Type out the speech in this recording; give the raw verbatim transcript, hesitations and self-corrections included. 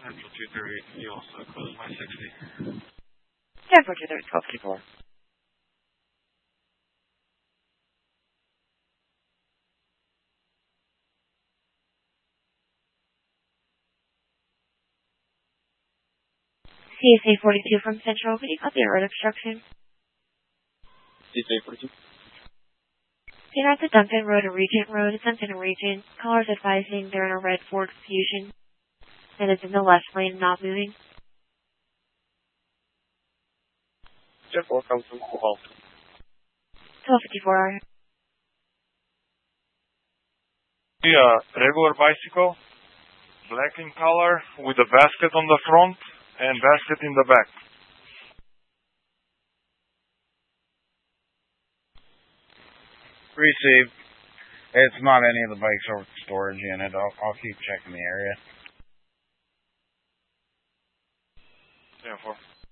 Central two thirty, you also close by sixty. Central two thirty, twelve fifty-four. C S A forty-two from Central, can you copy a road obstruction? C S A forty-two. You're at the Duncan Road or Regent Road. It's Duncan and Regent. Callers advising they're in a red Ford Fusion that is in the left lane, not moving. Jet four comes from Hall. twelve fifty-four. Yeah, regular bicycle, black in color, with a basket on the front and basket in the back. Received. It's not any of the bikes over the storage unit. I'll, I'll keep checking the area. Yeah, four.